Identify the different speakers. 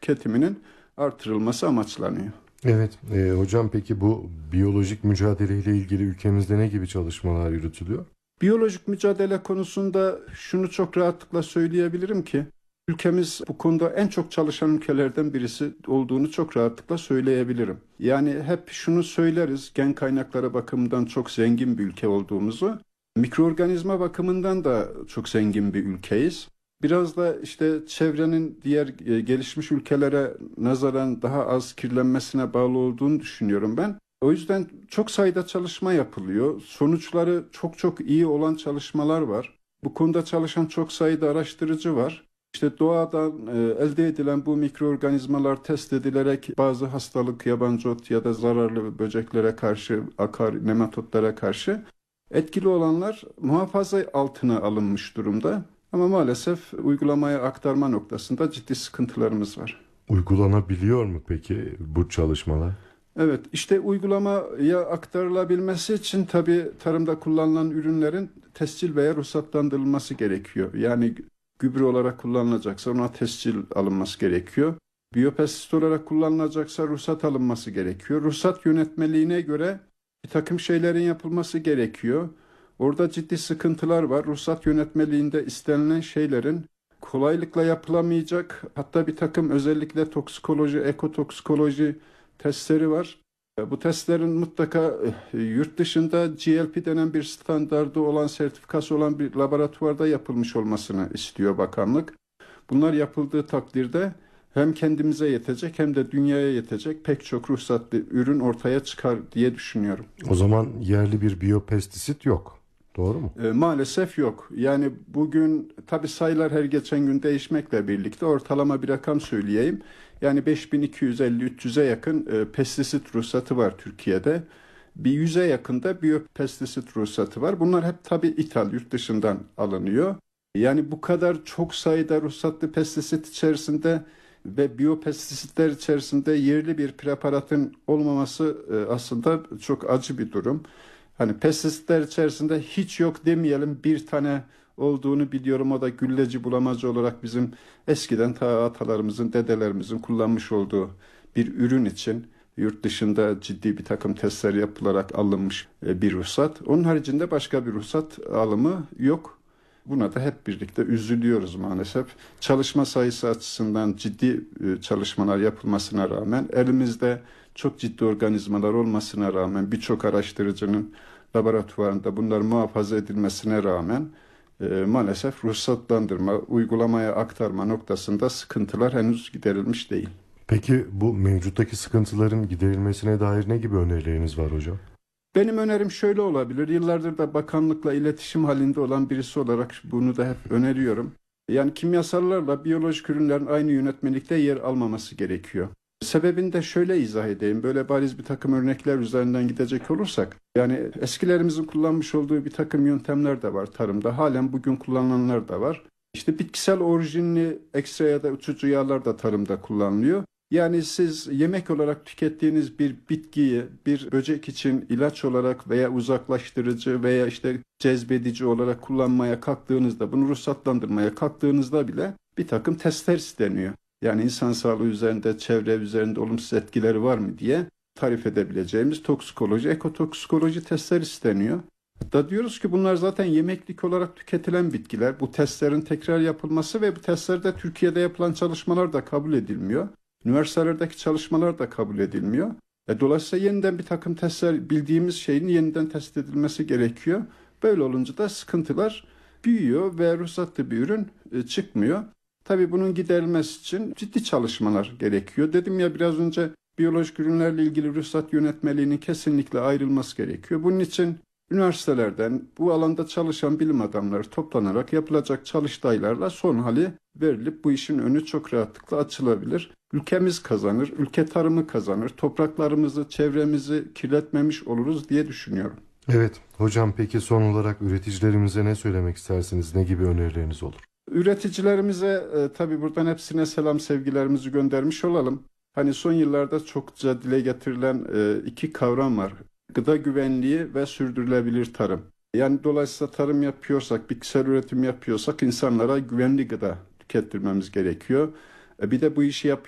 Speaker 1: tüketiminin artırılması amaçlanıyor.
Speaker 2: Evet, hocam peki bu biyolojik mücadeleyle ilgili ülkemizde ne gibi çalışmalar yürütülüyor?
Speaker 1: Biyolojik mücadele konusunda şunu çok rahatlıkla söyleyebilirim ki, ülkemiz bu konuda en çok çalışan ülkelerden birisi olduğunu çok rahatlıkla söyleyebilirim. Yani hep şunu söyleriz, gen kaynakları bakımından çok zengin bir ülke olduğumuzu, mikroorganizma bakımından da çok zengin bir ülkeyiz. Biraz da işte çevrenin diğer gelişmiş ülkelere nazaran daha az kirlenmesine bağlı olduğunu düşünüyorum ben. O yüzden çok sayıda çalışma yapılıyor. Sonuçları çok çok iyi olan çalışmalar var. Bu konuda çalışan çok sayıda araştırıcı var. İşte doğadan elde edilen bu mikroorganizmalar test edilerek bazı hastalık, yabancı ot ya da zararlı böceklere karşı, akar, nematotlara karşı etkili olanlar muhafaza altına alınmış durumda. Ama maalesef uygulamaya aktarma noktasında ciddi sıkıntılarımız var.
Speaker 2: Uygulanabiliyor mu peki bu çalışmalar?
Speaker 1: Evet, işte uygulamaya aktarılabilmesi için tabii tarımda kullanılan ürünlerin tescil veya ruhsatlandırılması gerekiyor. Yani gübre olarak kullanılacaksa ona tescil alınması gerekiyor. Biyopestisit olarak kullanılacaksa ruhsat alınması gerekiyor. Ruhsat yönetmeliğine göre bir takım şeylerin yapılması gerekiyor. Orada ciddi sıkıntılar var. Ruhsat yönetmeliğinde istenilen şeylerin kolaylıkla yapılamayacak, hatta bir takım özellikle toksikoloji, ekotoksikoloji testleri var. Bu testlerin mutlaka yurt dışında GLP denen bir standardı olan, sertifikası olan bir laboratuvarda yapılmış olmasını istiyor bakanlık. Bunlar yapıldığı takdirde hem kendimize yetecek hem de dünyaya yetecek pek çok ruhsatlı ürün ortaya çıkar diye düşünüyorum.
Speaker 2: O zaman yerli bir biyopestisit yok. Doğru mu?
Speaker 1: Maalesef yok. Yani bugün tabii sayılar her geçen gün değişmekle birlikte ortalama bir rakam söyleyeyim. Yani 5250-300'e yakın pestisit ruhsatı var Türkiye'de. Bir 100'e yakın da biyopestisit ruhsatı var. Bunlar hep tabii ithal, yurt dışından alınıyor. Yani bu kadar çok sayıda ruhsatlı pestisit içerisinde ve biyopestisitler içerisinde yerli bir preparatın olmaması aslında çok acı bir durum. Hani pestisitler içerisinde hiç yok demeyelim, bir tane olduğunu biliyorum. O da gülleci bulamacı olarak bizim eskiden ta atalarımızın, dedelerimizin kullanmış olduğu bir ürün için yurt dışında ciddi bir takım testler yapılarak alınmış bir ruhsat. Onun haricinde başka bir ruhsat alımı yok. Buna da hep birlikte üzülüyoruz maalesef. Çalışma sayısı açısından ciddi çalışmalar yapılmasına rağmen, elimizde çok ciddi organizmalar olmasına rağmen, birçok araştırıcının laboratuvarında bunlar muhafaza edilmesine rağmen maalesef ruhsatlandırma, uygulamaya aktarma noktasında sıkıntılar henüz giderilmiş değil.
Speaker 2: Peki bu mevcuttaki sıkıntıların giderilmesine dair ne gibi önerileriniz var hocam?
Speaker 1: Benim önerim şöyle olabilir. Yıllardır da bakanlıkla iletişim halinde olan birisi olarak bunu da hep öneriyorum. Yani kimyasallarla biyolojik ürünlerin aynı yönetmelikte yer almaması gerekiyor. Sebebini de şöyle izah edeyim. Böyle bariz bir takım örnekler üzerinden gidecek olursak, yani eskilerimizin kullanmış olduğu bir takım yöntemler de var tarımda. Halen bugün kullanılanlar da var. İşte bitkisel orijinli ekstra ya da uçucu yağlar da tarımda kullanılıyor. Yani siz yemek olarak tükettiğiniz bir bitkiyi bir böcek için ilaç olarak veya uzaklaştırıcı veya işte cezbedici olarak kullanmaya kalktığınızda, bunu ruhsatlandırmaya kalktığınızda bile bir takım testler isteniyor. Yani insan sağlığı üzerinde, çevre üzerinde olumsuz etkileri var mı diye tarif edebileceğimiz toksikoloji, ekotoksikoloji testler isteniyor. Da diyoruz ki bunlar zaten yemeklik olarak tüketilen bitkiler. Bu testlerin tekrar yapılması ve bu testlerde Türkiye'de yapılan çalışmalar da kabul edilmiyor. Üniversitelerdeki çalışmalar da kabul edilmiyor. Dolayısıyla yeniden bir takım testler, bildiğimiz şeyin yeniden test edilmesi gerekiyor. Böyle olunca da sıkıntılar büyüyor ve ruhsatlı bir ürün çıkmıyor. Tabii bunun giderilmesi için ciddi çalışmalar gerekiyor. Dedim ya biraz önce, biyolojik ürünlerle ilgili ruhsat yönetmeliğinin kesinlikle ayrılması gerekiyor. Bunun için üniversitelerden bu alanda çalışan bilim adamları toplanarak yapılacak çalıştaylarla son hali verilip bu işin önü çok rahatlıkla açılabilir. Ülkemiz kazanır, ülke tarımı kazanır, topraklarımızı, çevremizi kirletmemiş oluruz diye düşünüyorum.
Speaker 2: Evet hocam, peki son olarak üreticilerimize ne söylemek istersiniz? Ne gibi önerileriniz olur?
Speaker 1: Üreticilerimize tabii buradan hepsine selam sevgilerimizi göndermiş olalım. Hani son yıllarda çokça dile getirilen iki kavram var. Gıda güvenliği ve sürdürülebilir tarım. Yani dolayısıyla tarım yapıyorsak, bitkisel üretim yapıyorsak insanlara güvenli gıda tükettirmemiz gerekiyor. Bir de bu işi